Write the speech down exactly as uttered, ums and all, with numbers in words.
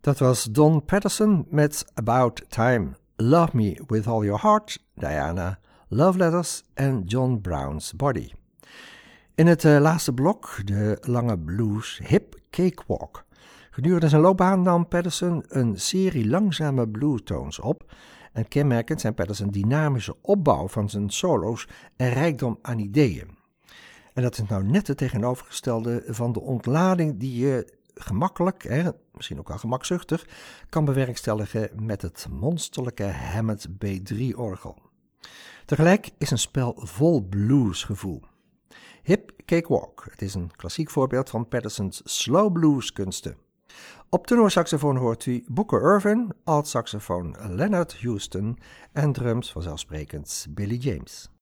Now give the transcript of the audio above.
Dat was Don Patterson met About Time, Love Me With All Your Heart, Diana, Love Letters en John Brown's Body. In het uh, laatste blok, de lange blues, Hip Cakewalk. Gedurende zijn loopbaan nam Patterson een serie langzame bluetones op en kenmerkend zijn Patterson's dynamische opbouw van zijn solo's en rijkdom aan ideeën. En dat is nou net het tegenovergestelde van de ontlading die je gemakkelijk, hè, misschien ook wel gemakzuchtig, kan bewerkstelligen met het monsterlijke Hammond B drie orgel. Tegelijk is een spel vol bluesgevoel. Hip Cakewalk, het is een klassiek voorbeeld van Patterson's slow blues kunsten. Op tenorsaxofoon hoort u Booker Ervin, altsaxofoon Leonard Houston en drums vanzelfsprekend Billy James.